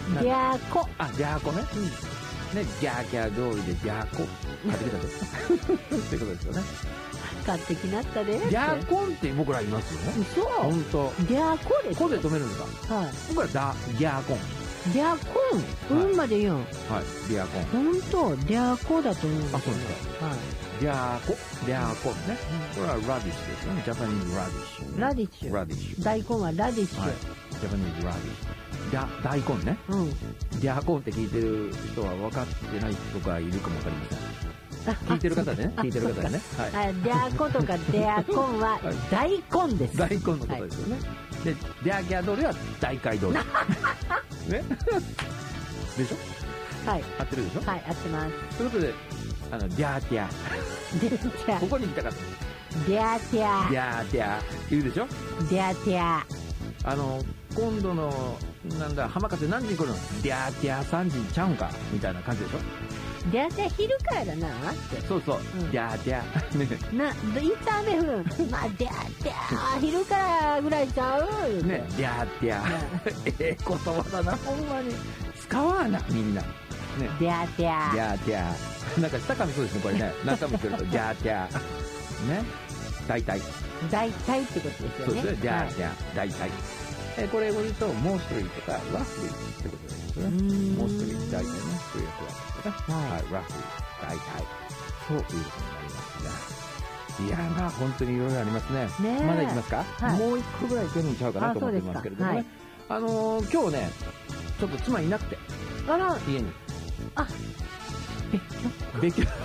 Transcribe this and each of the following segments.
ギャーコ。 あ、ギャーコね。ね、ギャーギャー通りでギャーコ買ってきたと。ってことですよね。 買ってきなったで。 ギャーコンって僕らいますよ。 嘘。 ほんと。 ギャーコです。 コで止めるんですか？はい。僕らギャーコン。 ギャーコン、まで言うん。 はい、ギャーコン。 ほんと、ギャーコだと思うんですよ。 あ、そうですか。はい。ギャーコンね。これはラディッシュですよね。ジャパニーズラディッシュ。 ラディッシュ。大根はラディッシュ。 はい。ジャパニーズラディッシュ。大根ね。うん。ギャーコンって聞いてる人は分かってない人がいるかもわかりません。聞いてる方ね。聞いてる方ね。 はい。ギャーコとかデアコンは大根です。 大根のことですよね。で、ギャー通りは大街通り。ね。でしょ？はい。合ってるでしょ？ はい、合ってます。 ということで、ギャーティア。ここに行きたかった。 ギャーティア。 ギャーティア。言うでしょ？ ギャーティア。 今度の、浜風何時に来るの？ギャーティア3時にちゃうんかみたいな感じでしょ？ ギャーティア昼からだなって。 そうそう。ギャーティア。 いつ雨降る？まあ、ギャーティア、昼からぐらいちゃう？ ね、ギャーティア。言葉だな、ほんまに。使わな、みんな。ね。 ギャーティア。 ギャーティア。なんか下噛みそうですね、これね。何回も言ってると、ギャーティア。ね。大体。 大体ってことですよね。 そうですね、ギャーティア。大体。これ英語で言うと、モーストリーとか、ラフリーってことですよね。モーストリー、大体ね、そういう役割ですね。はい、ラフリー、大体。そういうことになりますが。いやー、まあ、本当にいろいろありますね。まだいきますか？もう一個ぐらいいけるんちゃうかなと思ってますけれどもね。今日ね、ちょっと妻いなくて。 あら、 家に。 あ、 別居。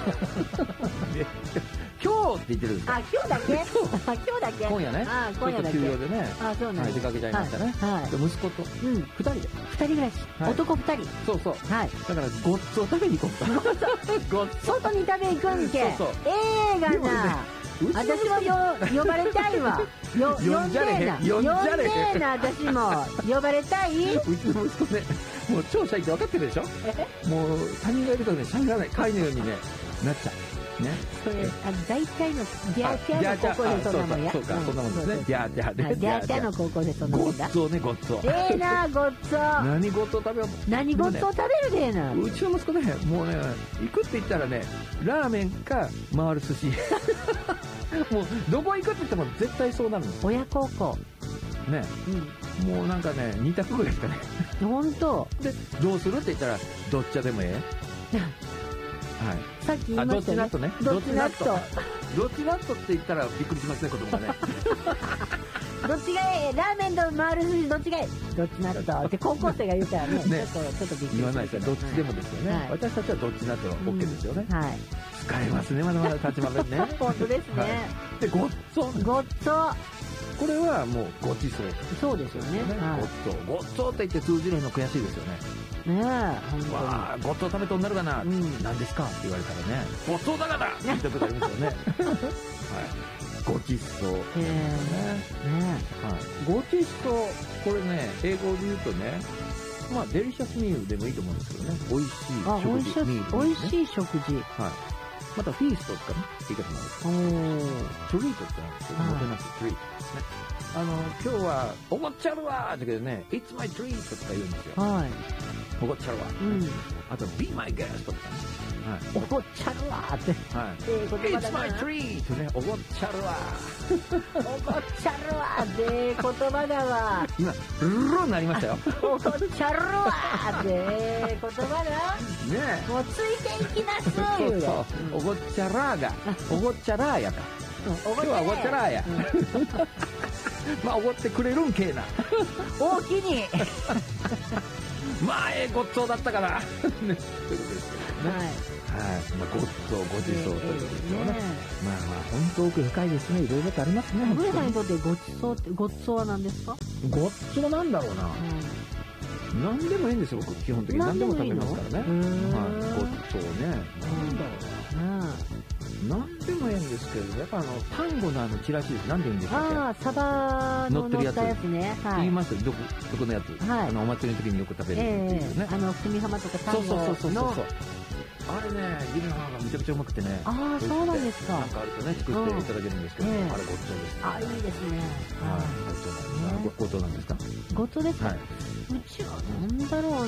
今日って言ってるんですか？ あ、今日だけ？今日だけ？ 今夜ね。今夜だけ。休養でね。 あ、そうなんです。 出かけちゃいましたね。はい。息子と、二人で。 二人暮らし。男二人。 そうそう。はい。だから、ごっつを食べに行こうか。 ごっつ。外に食べ行くんけ。 そうそう。 ええがな。私も呼ばれたいわ。呼んでえな。呼んでえな、私も。呼ばれたい？ うちの息子ね、もう超シャイって分かってるでしょ？もう、他人がいるとね、シャイがない、貝のようにね、なっちゃう。ね。 それ、大体のギャーティアの高校でそんなもんや。 そうか、そんなもんですね。ギャーティアで。 ギャーティアの高校でそんなもんだ。 ごっつをね、ごっつを。 ええな、ごっつを。 何ごっつを食べよう。 何ごっつを食べるでえな。 うちの息子ね、もうね、行くって言ったらね、ラーメンか回る寿司。もう、どこ行くって言っても絶対そうなるんです。 親孝行。 ね。もうなんかね、2択ぐらいしかね。 ほんと。 で、どうするって言ったら、どっちでもええ。はい。 さっき言いましたね。 どっちナットね。 どっちナット。 どっちナットって言ったらびっくりしますね、子供がね。 どっちがええ？ラーメンと回る寿司どっちがええ？どっちナットって高校生が言うからね。ちょっとびっくり。 言わないですよ。どっちでもですよね。私たちはどっちナットは OK ですよね。はい。使えますね、まだまだ立場面ね。 本当ですね。 で、ごっつお。 ごっつお。 これはもうごちそう。 そうですよね。 ごっつお。ごっつおって言って通じるの悔しいですよね。 ねえ、本当に。 わあ、ごっつお食べとんなるかな。何ですかって言われたらね。ごっつおだからって言ったことありますよね。はい。ごちそう。ね。はい。ごちそう。これね、英語で言うとね、まあ、デリシャスミールでもいいと思うんですけどね。美味しい食事。 美味しい食事。 はい。また、フィーストとかね、言い方もある。トリートってなんですけど、もてなすトリートですね。今日は、おごっちゃるわーだけどね、It's my treat とか言うんですよ。はい。おごっちゃるわ。あと、Be my guest とかね。はい。 おごっちゃるわーって。 はい。It's my treat ね、おごっちゃるわー。おごっちゃるわーって言葉だわ。 今、ルルになりましたよ。 おごっちゃるわーって言葉だ。ねもうついていきなすそうそう。おごっちゃらーが、おごっちゃらーやか。今日はおごっちゃらーや。まあ、おごってくれるんけえな。 大きに。 まあ、ごっつおだったかな。ね。ということですけどね。はい。はい。まあ、ごっつお、ごちそうということですよね。まあまあ、本当奥深いですね。いろいろとありますね。 グレさんにとってごちそうって、ごっつおは何ですか？ ごっつおなんだろうな。何でもいいんですよ、僕、基本的に。何でも食べますからね。はい。ごっつおね。なんだろうな。何でもいいんですけど、やっぱタンゴのチラシです。何で言うんでしょうか。 ああ、サバの乗ったやつね。はい。 言いますどこのやつ。はい。お祭りの時によく食べるっていうね。 組浜とかタンゴの。 そう。あれね、ギルの母がめちゃくちゃうまくてね。 ああ、そうなんですか。 なんかあるとね、作っていただけるんですけど、あれごっつおです。 あ、いいですね。 はい。ごっつおなんですか？ ごっつおですか？うちはなんだろう